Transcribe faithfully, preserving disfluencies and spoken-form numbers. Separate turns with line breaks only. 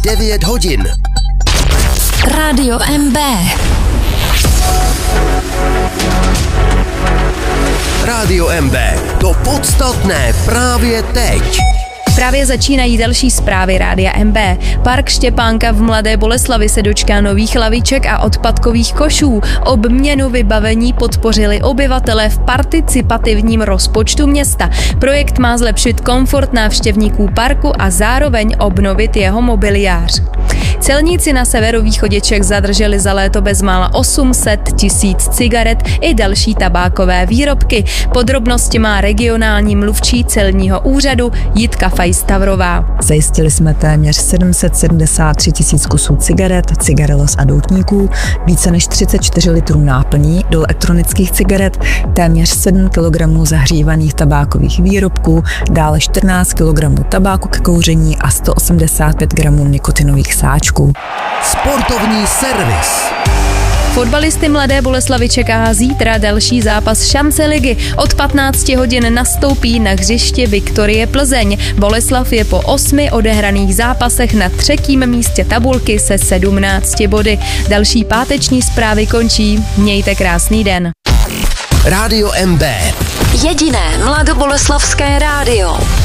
devět hodin.
Rádio M B.
Rádio M B. To podstatné právě teď.
Právě začínají další zprávy Rádia M B. Park Štěpánka v Mladé Boleslavi se dočká nových laviček a odpadkových košů. Obměnu vybavení podpořili obyvatelé v participativním rozpočtu města. Projekt má zlepšit komfort návštěvníků parku a zároveň obnovit jeho mobiliář. Celníci na severovýchodě Čech zadrželi za léto bezmála osm set tisíc cigaret i další tabákové výrobky. Podrobnosti má regionální mluvčí celního úřadu Jitka Fajstavrová.
Zajistili jsme téměř sedm set sedmdesát tři tisíc kusů cigaret, cigarelos a doutníků, více než třicet čtyři litrů náplní do elektronických cigaret, téměř sedm kilogramů zahřívaných tabákových výrobků, dále čtrnáct kilogramů tabáku k kouření a sto osmdesát pět gramů nikotinových sáčků.
Sportovní servis.
Fotbalisty Mladé Boleslavy čeká zítra další zápas šance ligy. Od patnácti hodin nastoupí na hřiště Viktorie Plzeň. Boleslav je po osmi odehraných zápasech na třetím místě tabulky se sedmnácti body. Další páteční zprávy končí. Mějte krásný den.
Rádio M B.
Jediné mladoboleslavské rádio.